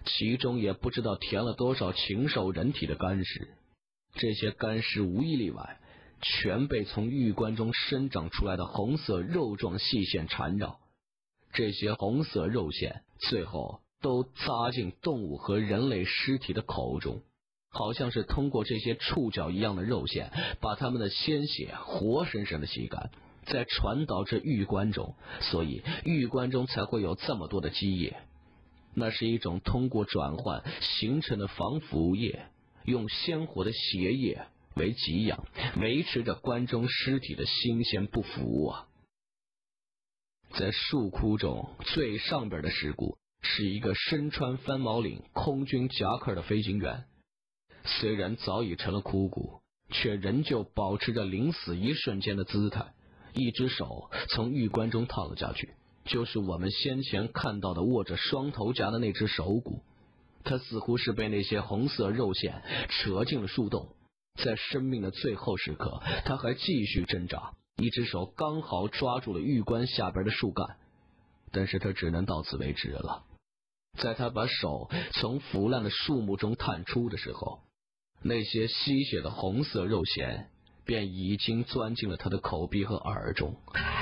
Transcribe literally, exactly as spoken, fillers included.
其中也不知道填了多少禽兽人体的干尸。这些干尸无一例外，全被从玉棺中生长出来的红色肉状细线缠绕。这些红色肉线最后都扎进动物和人类尸体的口中，好像是通过这些触角一样的肉线，把它们的鲜血活生生的吸干，再传导至玉棺中，所以玉棺中才会有这么多的积液。那是一种通过转换形成的防腐液，用鲜活的血液为给养，维持着棺中尸体的新鲜不腐啊。在树窟中最上边的尸骨是一个身穿翻毛领空军夹克的飞行员，虽然早已成了枯骨，却仍旧保持着临死一瞬间的姿态，一只手从玉棺中套了下去，就是我们先前看到的握着双头夹的那只手骨。他似乎是被那些红色肉线扯进了树洞，在生命的最后时刻，他还继续挣扎，一只手刚好抓住了玉棺下边的树干，但是他只能到此为止了。在他把手从腐烂的树木中探出的时候，那些吸血的红色肉线便已经钻进了他的口鼻和耳中。